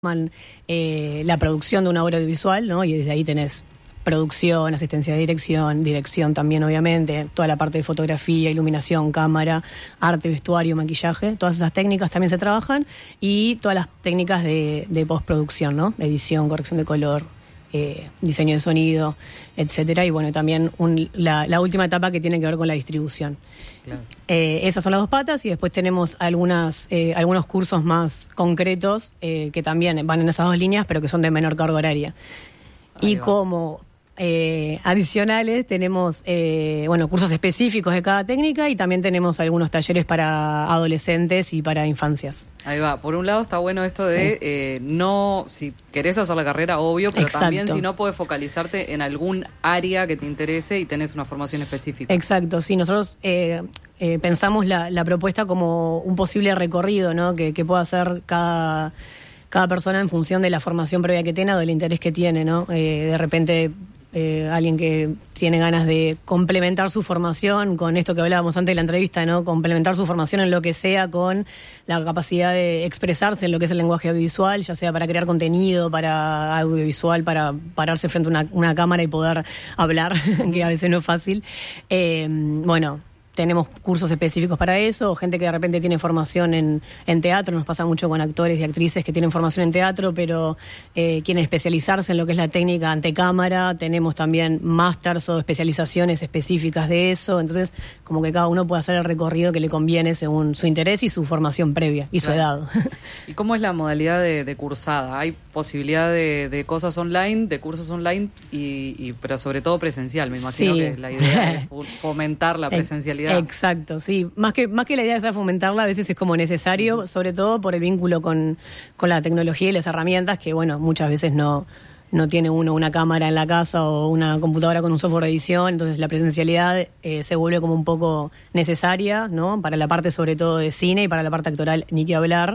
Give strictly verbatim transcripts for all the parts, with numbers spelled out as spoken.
Eh, la producción de una obra audiovisual, ¿no? Y desde ahí tenés producción, asistencia de dirección, dirección también obviamente, toda la parte de fotografía, iluminación, cámara, arte, vestuario, maquillaje, todas esas técnicas también se trabajan y todas las técnicas de, de postproducción, ¿no? Edición, corrección de color, eh, diseño de sonido, etcétera. Y bueno, también un, la, la última etapa que tiene que ver con la distribución. Claro. Eh, esas son las dos patas y después tenemos algunas eh, algunos cursos más concretos eh, que también van en esas dos líneas, pero que son de menor carga horaria. Ahí y va. Como eh, adicionales tenemos eh, bueno cursos específicos de cada técnica y también tenemos algunos talleres para adolescentes y para infancias. Ahí va. Por un lado está bueno esto de sí. eh, no, si querés hacer la carrera, obvio, pero Exacto. también si no podés focalizarte en algún área que te interese y tenés una formación específica. Exacto, sí, nosotros eh, eh, pensamos la, la propuesta como un posible recorrido, ¿no? que, que pueda hacer cada, cada persona en función de la formación previa que tiene o del interés que tiene, ¿no? Eh, de repente eh, alguien que tiene ganas de complementar su formación con esto que hablábamos antes de la entrevista, ¿no? Complementar su formación en lo que sea con la capacidad de expresarse en lo que es el lenguaje audiovisual, ya sea para crear contenido, para audiovisual, para pararse frente a una, una cámara y poder hablar, que a veces no es fácil. Eh, bueno... Tenemos cursos específicos para eso, gente que de repente tiene formación en, en teatro, nos pasa mucho con actores y actrices que tienen formación en teatro, pero eh, quieren especializarse en lo que es la técnica ante cámara. Tenemos también másters o especializaciones específicas de eso, entonces como que cada uno puede hacer el recorrido que le conviene según su interés y su formación previa y claro. su edad. ¿Y cómo es la modalidad de, de cursada? ¿Hay posibilidad de, de cosas online, de cursos online, y, y pero sobre todo presencial? Me imagino sí. que la idea es fomentar la presencialidad. Exacto, sí. Más que, más que la idea de fomentarla, a veces es como necesario, uh-huh. sobre todo por el vínculo con, con la tecnología y las herramientas, que bueno, muchas veces no, no tiene uno una cámara en la casa o una computadora con un software de edición, entonces la presencialidad eh, se vuelve como un poco necesaria, ¿no? Para la parte sobre todo de cine y para la parte actoral ni que hablar.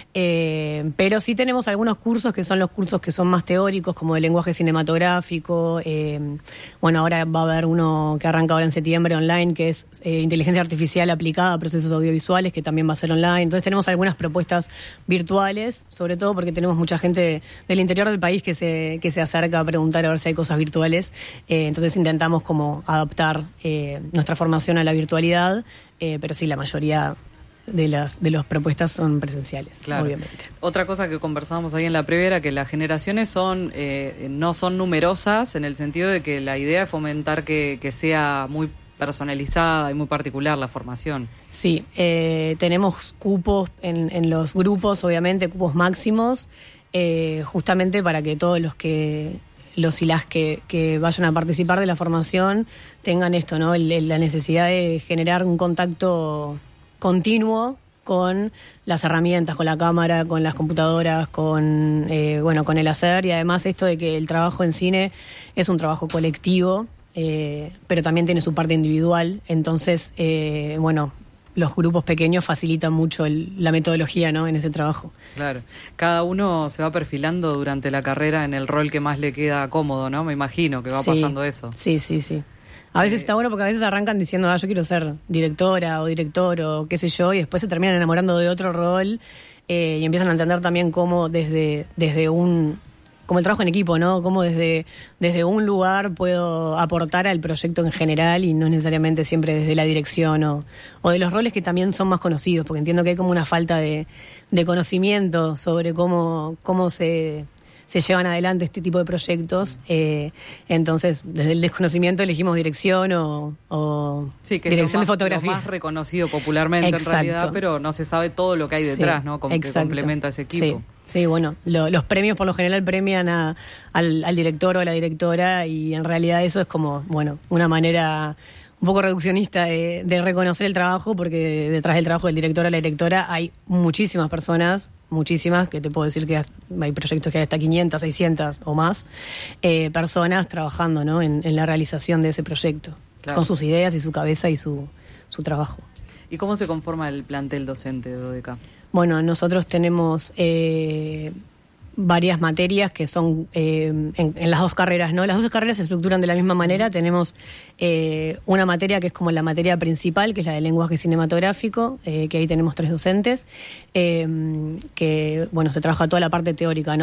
Eh, pero sí tenemos algunos cursos que son los cursos que son más teóricos, como de lenguaje cinematográfico. Eh, bueno, ahora va a haber uno que arranca ahora en septiembre online, que es eh, inteligencia artificial aplicada a procesos audiovisuales, que también va a ser online. Entonces tenemos algunas propuestas virtuales, sobre todo porque tenemos mucha gente del interior del país que se que se acerca a preguntar a ver si hay cosas virtuales, eh, entonces intentamos como adaptar eh, nuestra formación a la virtualidad, eh, pero sí, la mayoría de las de las propuestas son presenciales, claro. obviamente. Otra cosa que conversábamos ahí en la previa era que las generaciones son eh, no son numerosas, en el sentido de que la idea es fomentar que, que sea muy personalizada y muy particular la formación. Sí, eh, tenemos cupos en, en los grupos, obviamente, cupos máximos, Eh, justamente para que todos los que los y las que, que vayan a participar de la formación tengan esto, ¿no? El, el, la necesidad de generar un contacto continuo con las herramientas, con la cámara, con las computadoras, con eh, bueno, con el hacer, y además esto de que el trabajo en cine es un trabajo colectivo, eh, pero también tiene su parte individual. Entonces, eh, bueno, los grupos pequeños facilitan mucho el, la metodología, ¿no? En ese trabajo. Claro. Cada uno se va perfilando durante la carrera en el rol que más le queda cómodo, ¿no? Me imagino que va sí, pasando eso. Sí, sí, sí. A veces eh, está bueno porque a veces arrancan diciendo, ah, yo quiero ser directora o director o qué sé yo, y después se terminan enamorando de otro rol eh, y empiezan a entender también cómo desde, desde un... como el trabajo en equipo, ¿no? Cómo desde, desde un lugar puedo aportar al proyecto en general y no necesariamente siempre desde la dirección o, o de los roles que también son más conocidos, porque entiendo que hay como una falta de, de conocimiento sobre cómo, cómo se, se llevan adelante este tipo de proyectos. Eh, entonces, desde el desconocimiento elegimos dirección o, o sí, que dirección es lo más, de fotografía. Lo más reconocido popularmente Exacto. en realidad, pero no se sabe todo lo que hay detrás, sí, ¿no? Como que complementa ese equipo. Sí. Sí, bueno, lo, los premios por lo general premian a, al, al director o a la directora y en realidad eso es como, bueno, una manera un poco reduccionista de, de reconocer el trabajo, porque detrás del trabajo del director o la directora hay muchísimas personas, muchísimas, que te puedo decir que hay proyectos que hay hasta quinientas, seiscientas o más eh, personas trabajando, ¿no? en, en la realización de ese proyecto, claro. con sus ideas y su cabeza y su, su trabajo. ¿Y cómo se conforma el plantel docente de Dodeca? Bueno, nosotros tenemos eh, varias materias que son eh, en, en las dos carreras, ¿no? Las dos carreras se estructuran de la misma manera. Tenemos eh, una materia que es como la materia principal, que es la de lenguaje cinematográfico, eh, que ahí tenemos tres docentes, eh, que, bueno, se trabaja toda la parte teórica, ¿no?